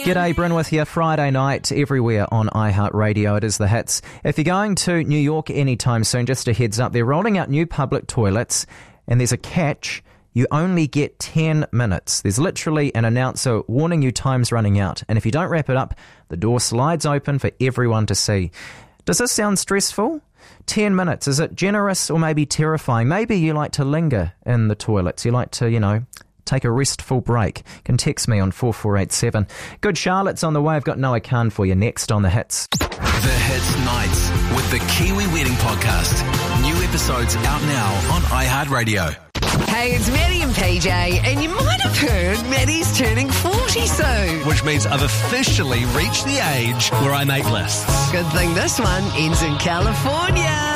G'day, Bryn with you. Friday night everywhere on iHeartRadio. It is The Hits. If you're going to New York anytime soon, just a heads up, they're rolling out new public toilets, and there's a catch. You only get 10 minutes. There's literally an announcer warning you time's running out, and if you don't wrap it up, the door slides open for everyone to see. Does this sound stressful? 10 minutes. Is it generous or maybe terrifying? Maybe you like to linger in the toilets. You like to, take a restful break. You can text me on 4487. Good Charlotte's on the way. I've got Noah Khan for you next on The Hits. The Hits Nights with the Kiwi Wedding Podcast. New episodes out now on iHeartRadio. Hey, it's Maddie and PJ, and you might have heard Maddie's turning 40 soon. Which means I've officially reached the age where I make lists. Good thing this one ends in California.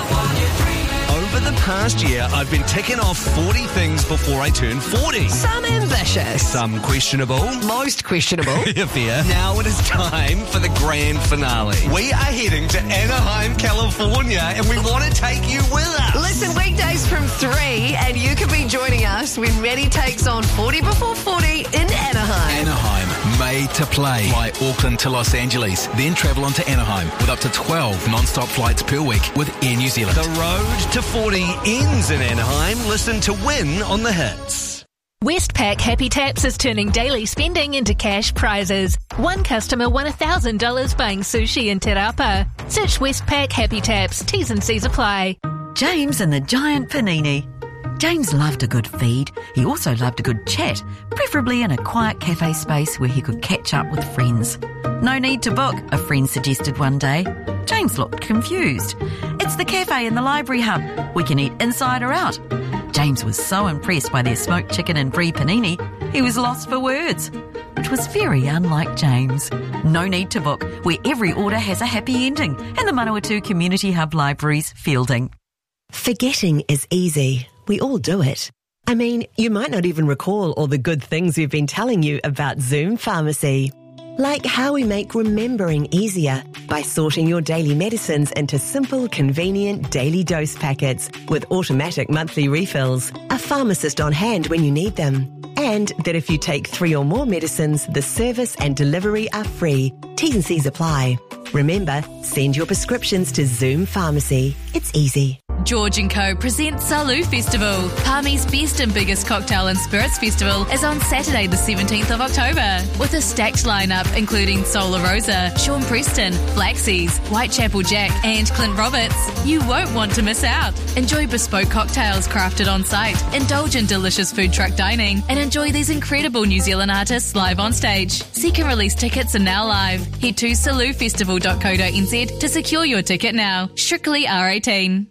Over the past year, I've been ticking off 40 things before I turn 40. Some ambitious. Some questionable. Most questionable. Fair. Now it is time for the grand finale. We are heading to Anaheim, California, and we want to take you with us. Listen, weekdays from 3, and you can be joining us when Maddie takes on 40 before 40 in Anaheim. Anaheim, made to play. Fly Auckland to Los Angeles, then travel on to Anaheim with up to 12 non-stop flights per week with Air New Zealand. The road to 40 ends in Anaheim. Listen to win on The Hits. Westpac Happy Taps is turning daily spending into cash prizes. One customer won $1,000 buying sushi in Te Rapa. Search Westpac Happy Taps. T's and C's apply. James and the Giant Panini. James loved a good feed. He also loved a good chat, preferably in a quiet cafe space where he could catch up with friends. No need to book, a friend suggested one day. James looked confused. It's the cafe in the library hub. We can eat inside or out. James was so impressed by their smoked chicken and brie panini, he was lost for words. Which was very unlike James. No need to book, where every order has a happy ending, and the Manawatu Community Hub Libraries fielding. Forgetting is easy. We all do it. I mean, you might not even recall all the good things we've been telling you about Zoom Pharmacy. Like how we make remembering easier by sorting your daily medicines into simple, convenient daily dose packets with automatic monthly refills, a pharmacist on hand when you need them. And that if you take 3 or more medicines, the service and delivery are free. T's and C's apply. Remember, send your prescriptions to Zoom Pharmacy. It's easy. George & Co. presents Salou Festival. Palmy's best and biggest cocktail and spirits festival is on Saturday the 17th of October with a stacked lineup including Solar Rosa, Sean Preston, Black Seas, Whitechapel Jack and Clint Roberts. You won't want to miss out. Enjoy bespoke cocktails crafted on site, indulge in delicious food truck dining and enjoy these incredible New Zealand artists live on stage. Seek and release tickets are now live. Head to saloufestival.co.nz to secure your ticket now. Strictly R18.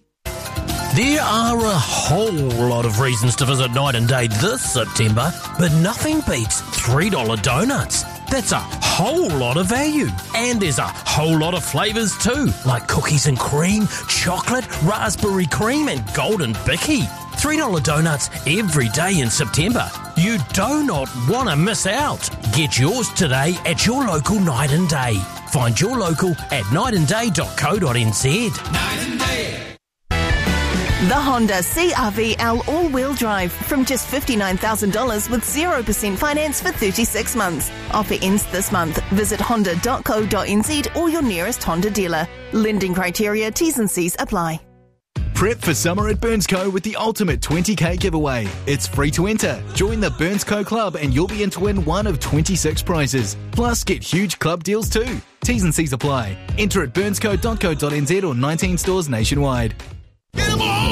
There are a whole lot of reasons to visit Night and Day this September, but nothing beats $3 donuts. That's a whole lot of value. And there's a whole lot of flavours too, like cookies and cream, chocolate, raspberry cream and golden bicky. $3 donuts every day in September. You do not want to miss out. Get yours today at your local Night and Day. Find your local at nightandday.co.nz. Night and Day. The Honda CR-V-L all-wheel drive from just $59,000 with 0% finance for 36 months. Offer ends this month. Visit honda.co.nz or your nearest Honda dealer. Lending criteria, T's and C's apply. Prep for summer at Burns Co with the ultimate 20k giveaway. It's free to enter. Join the Burns Co Club and you'll be in to win one of 26 prizes. Plus, get huge club deals too. T's and C's apply. Enter at burnsco.co.nz or 19 stores nationwide. Get 'em all!